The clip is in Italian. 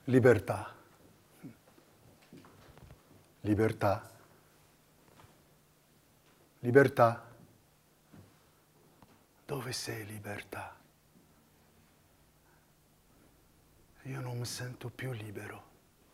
Libertà. Libertà. Libertà. Dove sei, libertà? Io non mi sento più libero.